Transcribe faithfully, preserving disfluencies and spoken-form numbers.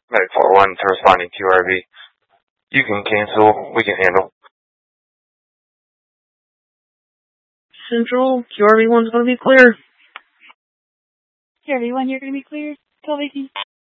Medic four one to responding Q R V. You can cancel. We can handle. Central, Q R V one's going to be clear. Q R V one, you're going to be cleared. Tell Vicky.